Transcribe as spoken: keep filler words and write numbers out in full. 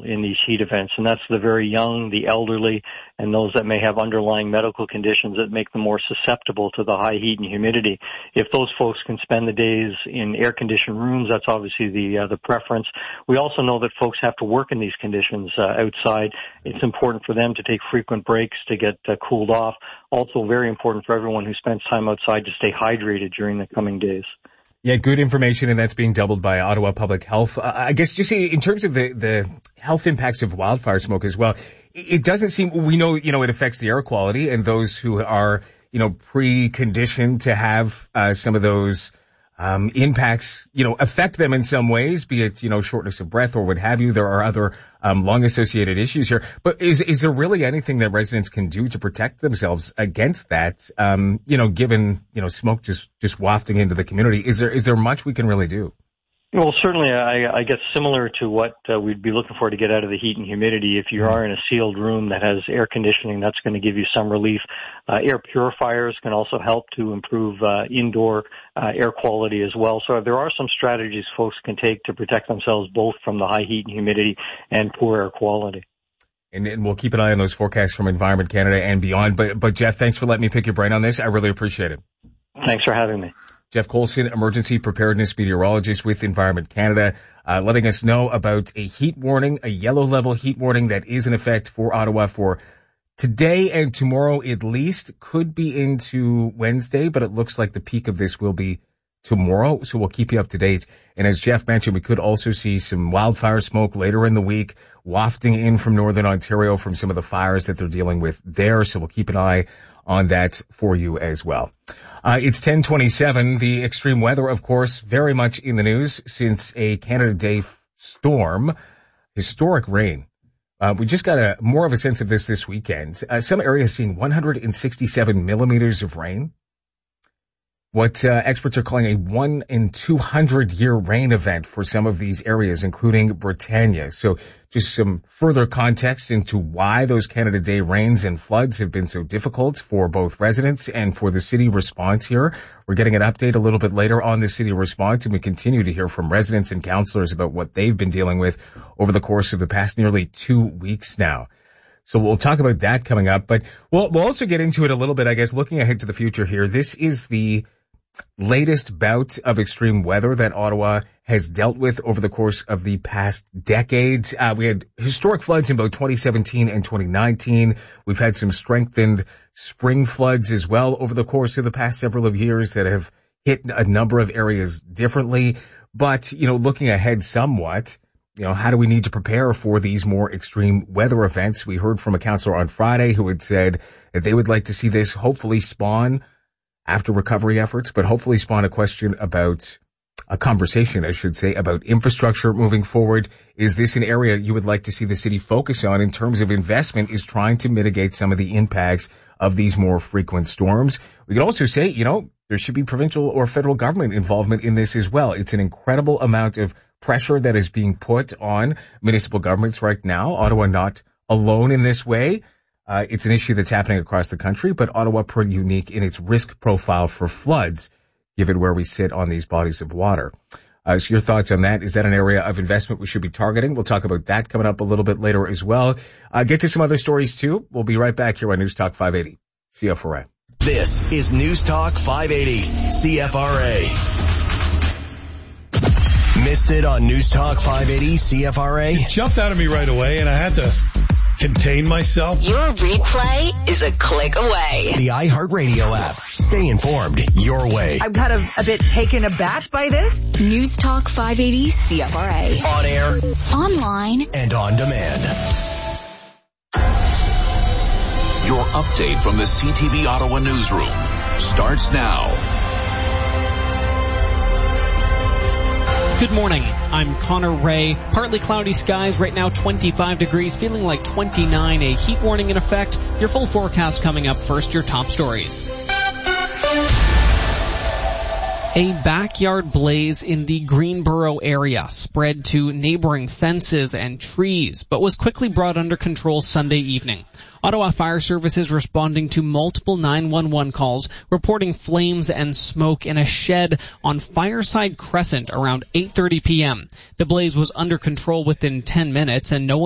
in these heat events, and that's the very young, the elderly, and those that may have underlying medical conditions that make them more susceptible to the high heat and humidity. If those folks can spend the days in air-conditioned rooms, that's obviously the uh, the preference. We also know that folks have to work in these conditions uh, outside. It's important for them to take frequent breaks to get uh, cooled off. Also very important for everyone who spends time outside to stay hydrated during the coming days. Yeah, good information, and that's being doubled by Ottawa Public Health. Uh, I guess just in terms of the, the health impacts of wildfire smoke as well, it doesn't seem, we know, you know, it affects the air quality, and those who are, you know, pre-conditioned to have uh, some of those um impacts, you know, affect them in some ways, be it, you know, shortness of breath or what have you. There are other um lung-associated issues here. But is is there really anything that residents can do to protect themselves against that, um, you know, given, you know, smoke just, just wafting into the community? Is there is there much we can really do? Well, certainly, I, I guess similar to what uh, we'd be looking for to get out of the heat and humidity. If you are in a sealed room that has air conditioning, that's going to give you some relief. Uh, air purifiers can also help to improve uh, indoor uh, air quality as well. So there are some strategies folks can take to protect themselves both from the high heat and humidity and poor air quality. And, and we'll keep an eye on those forecasts from Environment Canada and beyond. But, but Jeff, thanks for letting me pick your brain on this. I really appreciate it. Thanks for having me. Jeff Colson, emergency preparedness meteorologist with Environment Canada, uh, letting us know about a heat warning, a yellow level heat warning that is in effect for Ottawa for today and tomorrow at least. Could be into Wednesday, but it looks like the peak of this will be tomorrow, so we'll keep you up to date. And as Jeff mentioned, we could also see some wildfire smoke later in the week wafting in from Northern Ontario from some of the fires that they're dealing with there, so we'll keep an eye on that for you as well. Uh, it's ten twenty-seven. The extreme weather, of course, very much in the news since a Canada Day storm, historic rain. Uh, we just got a more of a sense of this this weekend. Uh, some areas seeing one hundred sixty-seven millimeters of rain. What uh, experts are calling a one in two hundred year rain event for some of these areas, including Britannia. So just some further context into why those Canada Day rains and floods have been so difficult for both residents and for the city response here. We're getting an update a little bit later on the city response, and we continue to hear from residents and councillors about what they've been dealing with over the course of the past nearly two weeks now. So we'll talk about that coming up, but we'll, we'll also get into it a little bit, I guess, looking ahead to the future here. This is the latest bout of extreme weather that Ottawa has dealt with over the course of the past decades. Uh, we had historic floods in both twenty seventeen and twenty nineteen. We've had some strengthened spring floods as well over the course of the past several of years that have hit a number of areas differently. But, you know, looking ahead somewhat, you know, how do we need to prepare for these more extreme weather events? We heard from a councillor on Friday who had said that they would like to see this hopefully spawn after recovery efforts, but hopefully spawn a question about a conversation, I should say, about infrastructure moving forward. Is this an area you would like to see the city focus on in terms of investment, is trying to mitigate some of the impacts of these more frequent storms? We could also say, you know, there should be provincial or federal government involvement in this as well. It's an incredible amount of pressure that is being put on municipal governments right now. Ottawa not alone in this way. Uh, it's an issue that's happening across the country, but Ottawa pretty unique in its risk profile for floods, given where we sit on these bodies of water. Uh, so your thoughts on that? Is that an area of investment we should be targeting? We'll talk about that coming up a little bit later as well. Uh, get to some other stories too. We'll be right back here on News Talk five eighty C F R A. This is News Talk five eighty C F R A. Missed it on News Talk five eighty C F R A? It jumped out of me right away and I had to contain myself. Your replay is a click away. The iHeartRadio app. Stay informed your way. I'm kind of a bit taken aback by this. News Talk five eighty C F R A. On air, online, and on demand. Your update from the C T V Ottawa newsroom starts now. Good morning. I'm Connor Ray. Partly cloudy skies, right now twenty-five degrees, feeling like twenty-nine. A heat warning in effect. Your full forecast coming up. First, your top stories. A backyard blaze in the Greenboro area spread to neighboring fences and trees, but was quickly brought under control Sunday evening. Ottawa Fire Services responding to multiple nine one one calls reporting flames and smoke in a shed on Fireside Crescent around eight thirty p.m. The blaze was under control within ten minutes and no one